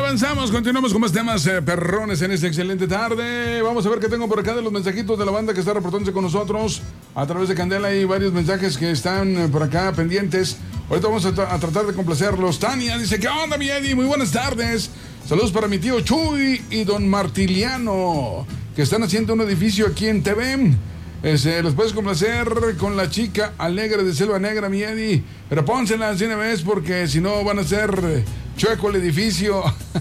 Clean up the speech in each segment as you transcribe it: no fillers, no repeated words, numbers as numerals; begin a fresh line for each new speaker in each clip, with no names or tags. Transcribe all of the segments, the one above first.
avanzamos, continuamos con más temas perrones en esta excelente tarde. Vamos a ver qué tengo por acá de los mensajitos de la banda que está reportándose con nosotros a través de Candela. Hay varios mensajes que están por acá pendientes. Ahorita vamos a tratar de complacerlos. Tania dice, ¿qué onda, mi Eddie? Muy buenas tardes. Saludos para mi tío Chuy y don Martiliano, que están haciendo un edificio aquí en TV. Los puedes complacer con la chica alegre de Selva Negra, mi Eddie. Pero pónselas de una vez porque si no van a ser chueco el edificio.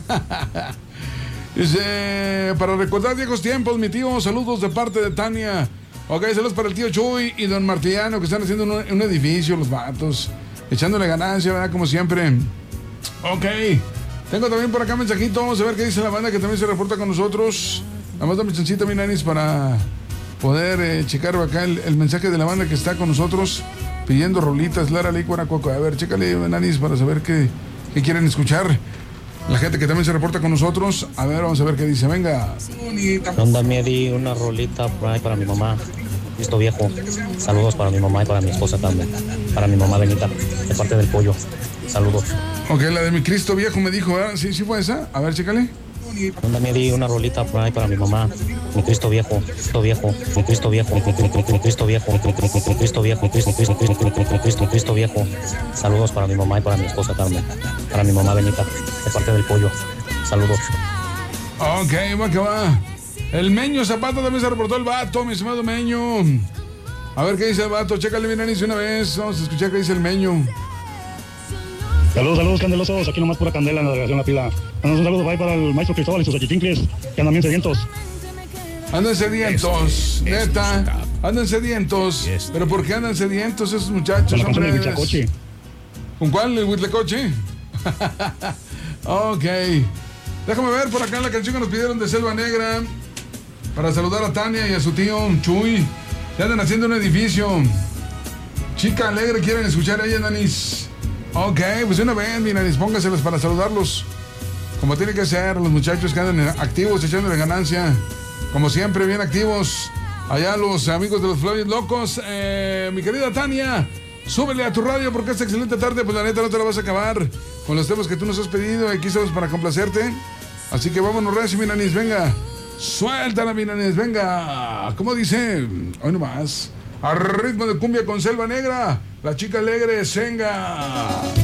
Dice, para recordar viejos tiempos, mi tío, saludos de parte de Tania. Ok, saludos para el tío Chuy y don Martiliano, que están haciendo un edificio, los vatos. Echándole ganancia, ¿verdad? Como siempre. Ok. Tengo también por acá mensajito. Vamos a ver qué dice la banda que también se reporta con nosotros. Nada más dame chancita, mi nanis, para poder checar acá el mensaje de la banda que está con nosotros pidiendo rolitas. Lara Licuaracuaco. A ver, chécale, nanis, para saber qué quieren escuchar. La gente que también se reporta con nosotros. A ver, vamos a ver qué dice. Venga.
Onda, Miedi, una rolita por ahí para mi mamá. Listo, viejo. Saludos para mi mamá y para mi esposa también. Para mi mamá Benita, de parte del pollo. Saludos.
Ok, la de mi Cristo viejo me dijo, ¿verdad? ¿Sí fue esa? A ver, chécale.
Onda, Miedi, una rolita por ahí para mi mamá. Mi Cristo viejo, Cristo viejo, mi Cristo viejo, mi Cristo viejo, mi Cristo viejo, mi Cristo viejo. Saludos para mi mamá y para mi esposa también. Para mi mamá Benita, de parte del pollo. Saludos.
Ok, va que va. El Meño Zapata también se reportó el vato, mi estimado Meño. A ver qué dice el vato, chécale bien, Anis, una vez. Vamos a escuchar qué dice el Meño.
Saludos, candelosos. Aquí nomás pura candela en la delegación La Pila. Un saludo para el maestro Cristóbal y sus achichincles, que andan bien sedientos.
Andan sedientos, neta. Andan sedientos. ¿Pero por qué andan sedientos esos muchachos?
Con la canción del Huitlacoche.
¿Con cuál? ¿El Huitlacoche? Ok. Déjame ver por acá la canción que nos pidieron de Selva Negra. Para saludar a Tania y a su tío Chuy. Que andan haciendo un edificio. Chica alegre, quieren escuchar a ella, Nanis. Ok, pues una vez, mi Nanis, póngaselas para saludarlos. Como tiene que ser, los muchachos que andan activos, echándole ganancia. Como siempre, bien activos. Allá los amigos de los Flavios Locos. Mi querida Tania, súbele a tu radio porque esta excelente tarde, pues la neta no te la vas a acabar con los temas que tú nos has pedido. Aquí estamos para complacerte. Así que vámonos, recio, mi Nanis, venga. Suéltala, mi Nanis, venga. ¿Cómo dice? Hoy nomás. A ritmo de cumbia con Selva Negra. La chica alegre, venga.